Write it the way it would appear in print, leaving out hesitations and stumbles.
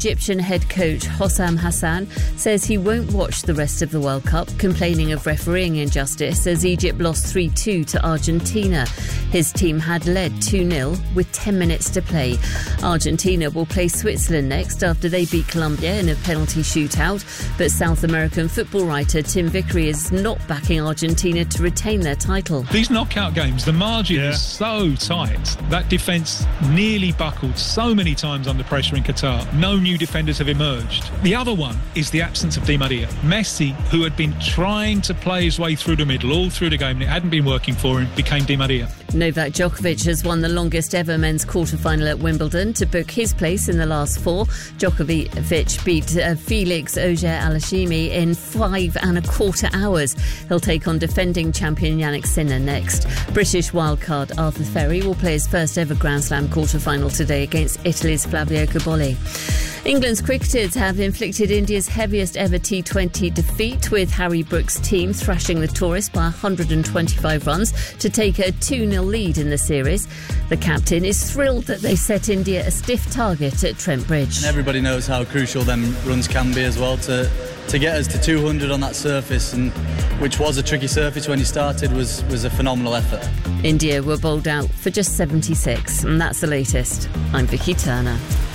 Egyptian head coach Hossam Hassan says he won't watch the rest of the World Cup, complaining of refereeing injustice as Egypt lost 3-2 to Argentina. His team had led 2-0 with 10 minutes to play. Argentina will play Switzerland next after they beat Colombia in a penalty shootout, but South American football writer Tim Vickery is not backing Argentina to retain their title. These knockout games, the margin is so tight. That defence nearly buckled so many times under pressure in Qatar. No new defenders have emerged. The other one is the absence of Di Maria. Messi, who had been trying to play his way through the middle all through the game and it hadn't been working for him, became Di Maria. Novak Djokovic has won the longest ever men's quarter-final at Wimbledon to book his place in the last four. Djokovic beat Felix Auger-Aliassime in 5.25 hours. He'll take on defending champion Yannick Sinner next. British wildcard Arthur Ferry will play his first ever Grand Slam quarter-final today against Italy's Flavio Cobolli. England's cricketers have inflicted India's heaviest ever T20 defeat, with Harry Brook's team thrashing the tourists by 125 runs to take a 2-0 lead in the series. The captain is thrilled that they set India a stiff target at Trent Bridge. And everybody knows how crucial them runs can be as well to get us to 200 on that surface, and which was a tricky surface when he started, was a phenomenal effort. India were bowled out for just 76, and that's the latest. I'm Vicky Turner.